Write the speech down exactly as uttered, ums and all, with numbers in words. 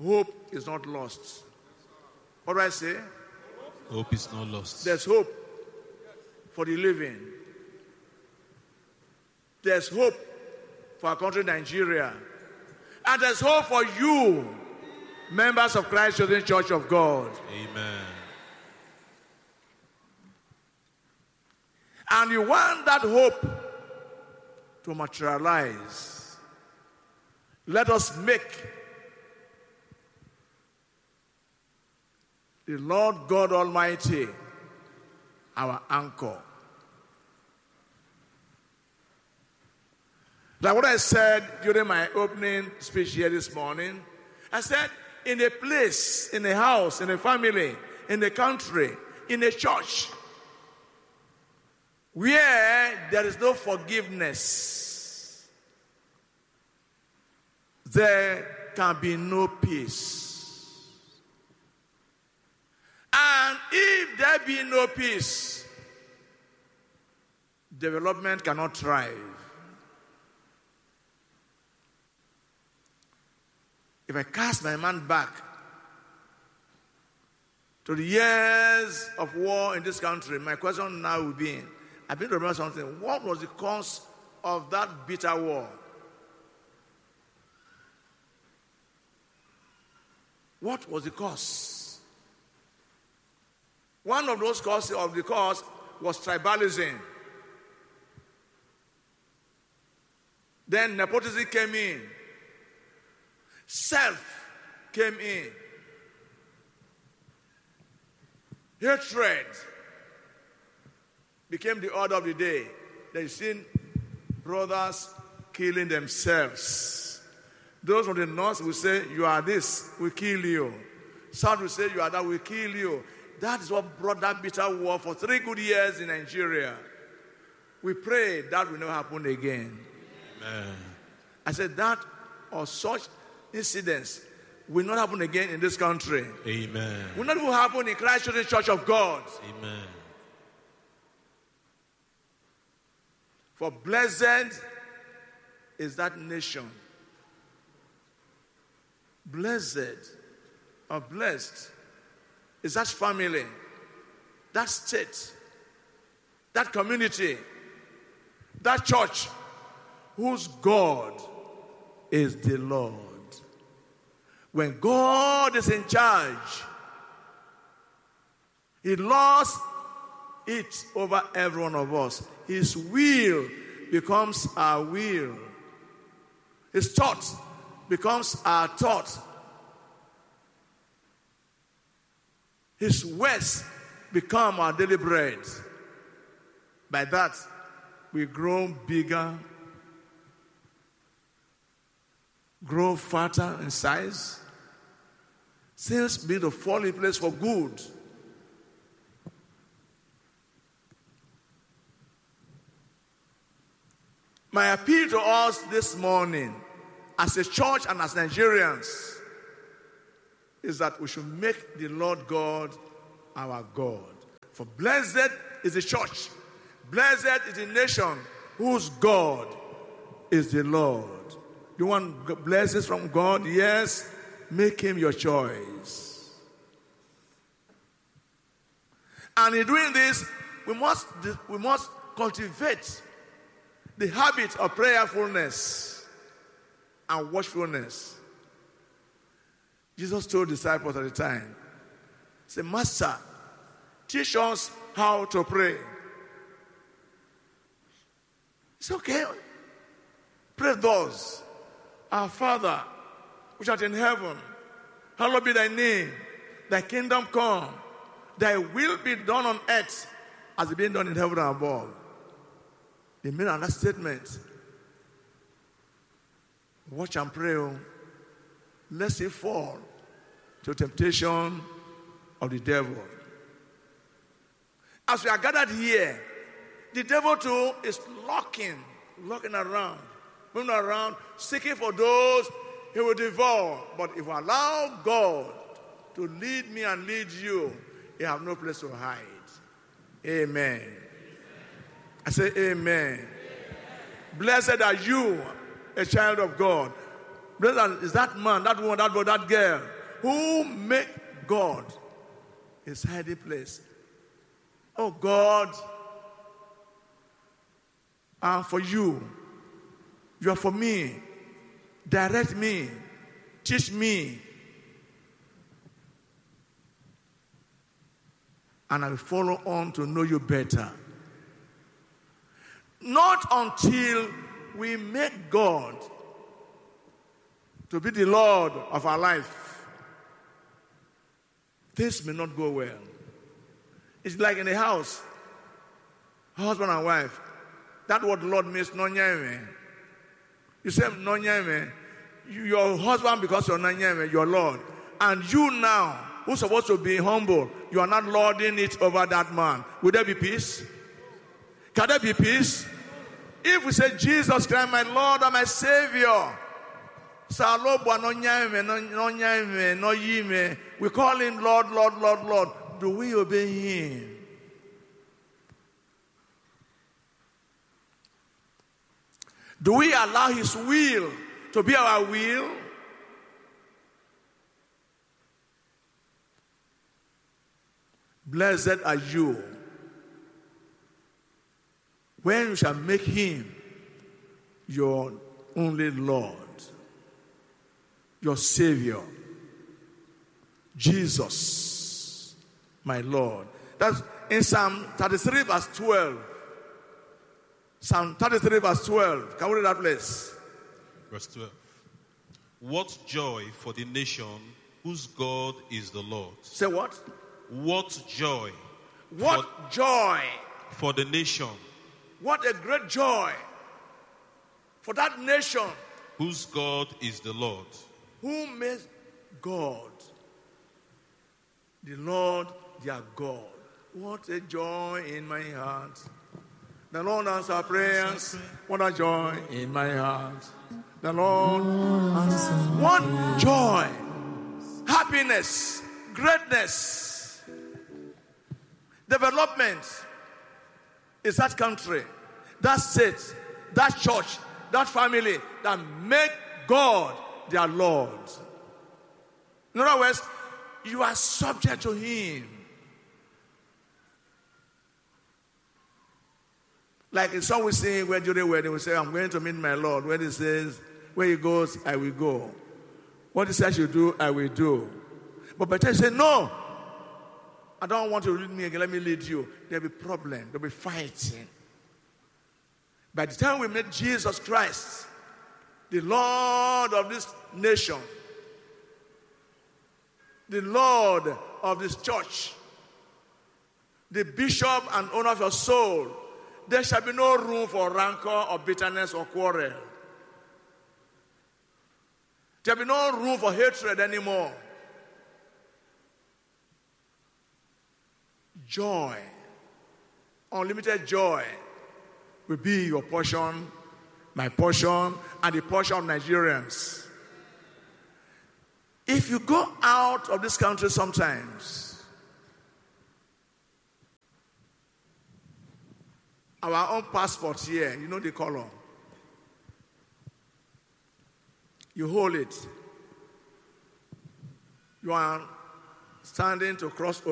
hope is not lost. What do I say? Hope is not lost. There's hope for the living. There's hope for our country, Nigeria. And there's hope for you, members of Christ Chosen Church of God. Amen. And you want that hope to materialize. Let us make the Lord God Almighty our anchor. Like what I said during my opening speech here this morning, I said, in a place, in a house, in a family, in a country, in a church, where there is no forgiveness, there can be no peace. And if there be no peace, development cannot thrive. If I cast my mind back to the years of war in this country, my question now will be, I've been to remember something. What was the cause of that bitter war? What was the cause? One of those causes of the cause was tribalism. Then nepotism came in. Self came in. Hatred became the order of the day. They've seen brothers killing themselves. Those from the north will say, you are this, we kill you. South will say, you are that, we kill you. That is what brought that bitter war for three good years in Nigeria. We pray that will not happen again. Amen. I said that or such incidents will not happen again in this country. Amen. Will not even happen in Christ Chosen Church of God. Amen. For blessed is that nation. Blessed or blessed is that family, that state, that community, that church whose God is the Lord. When God is in charge, He lost it over every one of us. His will becomes our will. His thought becomes our thought. His words become our daily bread. By that, we grow bigger, grow fatter in size. Things begin to fall in place for good. My appeal to us this morning, as a church and as Nigerians, is that we should make the Lord God our God. For blessed is the church, blessed is the nation whose God is the Lord. You want blessings from God? Yes, make Him your choice. And in doing this, we must, we must cultivate the habit of prayerfulness and watchfulness. Jesus told disciples at the time, he said, Master, teach us how to pray. It's okay. Pray thus. Our Father, which art in heaven, hallowed be thy name. Thy kingdom come. Thy will be done on earth as it being done in heaven and above. They made another statement. Watch and pray. Lest he fall to temptation of the devil. As we are gathered here, the devil too is looking, looking around, moving around, seeking for those he will devour. But if we allow God to lead me and lead you, you have no place to hide. Amen. I say amen. Amen. Blessed are you, a child of God. Blessed is that man, that woman, that boy, that girl who make God his hiding place. Oh God, I'm for you. You are for me. Direct me. Teach me. And I will follow on to know you better. Not until we make God to be the Lord of our life, this may not go well. It's like in a house, husband and wife. That word Lord means no nyame. You say no nyame, your husband because you're no nyame, your Lord. And you now, who's supposed to be humble, you are not lording it over that man. Would there be peace? Can there be peace? If we say Jesus Christ, my Lord and my Savior, we call him Lord, Lord, Lord, Lord. Do we obey him? Do we allow his will to be our will? Blessed are you when you shall make him your only Lord, your Savior, Jesus, my Lord. That's in Psalm thirty-three verse twelve. Psalm thirty-three verse twelve. Can we read that place? Verse twelve. What joy for the nation whose God is the Lord. Say what? What joy. What for, joy. For the nation. What a great joy for that nation. Whose God is the Lord. Who made God the Lord their God. What a joy in my heart. The Lord answers prayers. What a joy in my heart. The Lord answers. What joy, happiness, greatness, development is that country, that state, that church, that family that make God their Lord. In other words, you are subject to him. Like in some we sing where during wedding we say, I'm going to meet my Lord. When he says, where he goes, I will go. What he says you do, I will do. But better say, no, I don't want you to lead me again, let me lead you. There'll be problem, there'll be fighting. By the time we meet Jesus Christ, the Lord of this nation, the Lord of this church, the bishop and owner of your soul, there shall be no room for rancor or bitterness or quarrel. There will be no room for hatred anymore. Joy, unlimited joy, will be your portion, my portion, and the portion of Nigerians. If you go out of this country sometimes, our own passport here, you know the color. You hold it. You are standing to cross over.